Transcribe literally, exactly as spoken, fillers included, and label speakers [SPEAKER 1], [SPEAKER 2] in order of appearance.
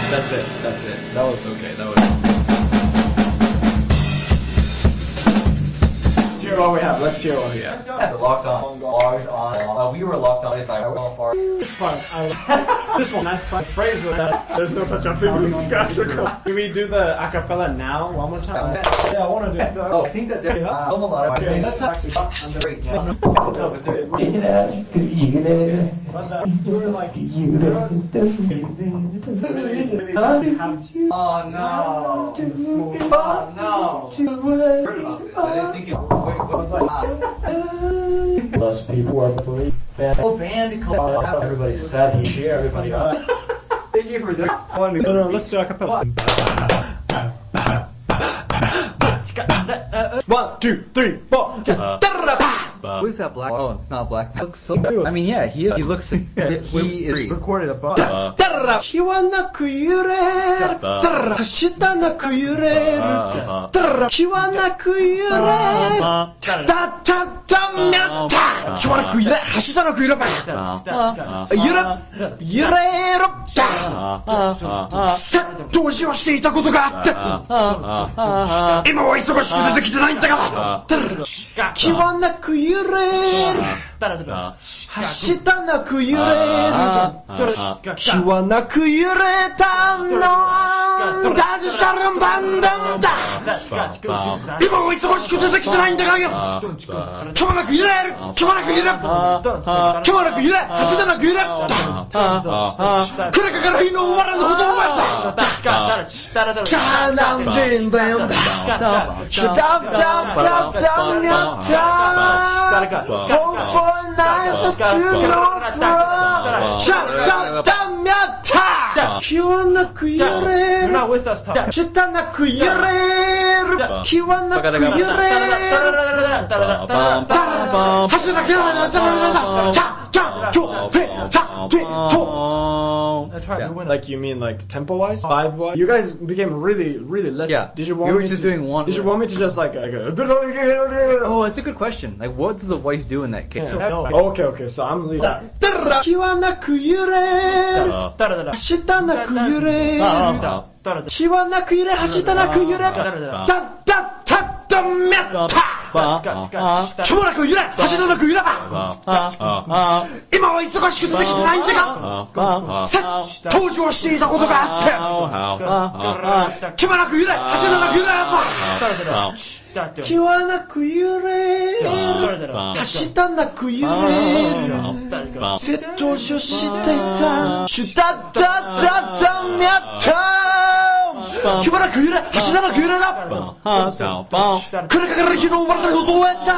[SPEAKER 1] That's it. That's it. That was okay. That was. Let's hear what we have. Let's hear what we have.
[SPEAKER 2] Yeah, the locked on bars on. Uh, we were locked on. I was far.
[SPEAKER 1] It's fun. I this one, nice fun phrase with that. There's no such a thing as theatrical. Can we do the acapella now one more time?
[SPEAKER 2] Yeah, I want to do that. Oh, I think that there's a lot of
[SPEAKER 1] okay, let's actually great. No, but there- but uh, you were like you
[SPEAKER 2] Oh no!
[SPEAKER 1] smooth.
[SPEAKER 2] Oh no! Heard about this. I didn't think it. Wait, what was like?
[SPEAKER 3] Most people are pretty bad.
[SPEAKER 2] Oh, band.
[SPEAKER 3] Everybody said he cheer everybody up.
[SPEAKER 2] Thank you for doing.
[SPEAKER 1] No, no, let's do acapella. One, two, three, four.
[SPEAKER 2] Who's that black? Oh, it's not black. Looks so. I mean, yeah, he he looks. He is recorded above.
[SPEAKER 1] 日はなく揺れる明日なく揺れる日はなく揺れるだだだみゃった日はなく揺れ明日なく揺れば揺れ揺れるさっと押しをしていたことがあって今は忙しくてできてないんだが日はなく揺れる明日なく揺れる日はなく揺れたのダジシャルンバンダンだ今は忙しくてできてないんだがよ日はなく揺れる日はなく揺れる日はなく揺れ明日なく揺れこれから日の終わらぬほどお前だチャーナンデンダヨンだシャダブダブダブダブヤッター Hope for a night that you know from Shut up, damn ya, ta! Kiwana kuyure You're not with us, Tom. Shitana kuyure Kiwana kuyure Hasuna kuyure Ta, ta, to, fe, ta, fe, to Yeah. Like you mean like tempo wise, vibe wise? You guys became really, really less.
[SPEAKER 2] Yeah.
[SPEAKER 1] Did you want
[SPEAKER 2] we were
[SPEAKER 1] me
[SPEAKER 2] just
[SPEAKER 1] to,
[SPEAKER 2] doing one.
[SPEAKER 1] Did you want me to just like, like
[SPEAKER 2] oh, that's a good question. Like, what does the voice do in that case?
[SPEAKER 1] Yeah. No. Okay, okay. So I'm leaving. 日はなく揺れる明日なく揺れる日はなく揺れ明日なく揺れだだだだめった日もなく揺れ明日なく揺れば今は忙しくてできてないんだがさっ登場していたことがあって日もなく揺れ明日なく揺れば日はなく揺れる明日なく揺れる絶登場していたシュダダダダミャッタ日もなく揺れ明日なく揺れだこれから日の終わりのことをやった